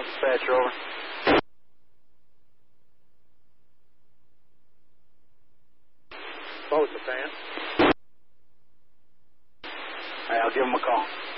Dispatcher, over. Both the fan. All right, I'll give him a call.